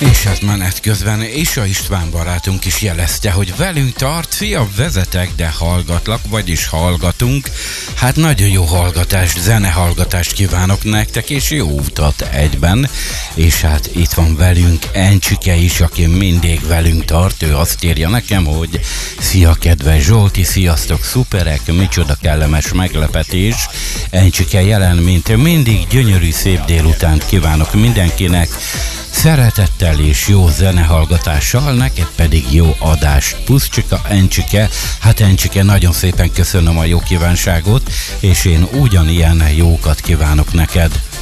És hát menet közben Isa István barátunk is jelezte, hogy velünk tart, szia, vezetek, de hallgatlak, vagyis hallgatunk. Hát nagyon jó hallgatást, zenehallgatást kívánok nektek, és jó utat egyben. És hát itt van velünk Encsike is, aki mindig velünk tart, ő azt írja nekem, hogy szia, kedves Zsolti, sziasztok, szuperek, micsoda kellemes meglepetés. Encsike jelen, mint mindig, gyönyörű szép délutánt kívánok mindenkinek. Szeretettel és jó zenehallgatással, neked pedig jó adást. Puszcsika, Encsike. Hát Encsike, nagyon szépen köszönöm a jó kívánságot, és én ugyanilyen jókat kívánok neked.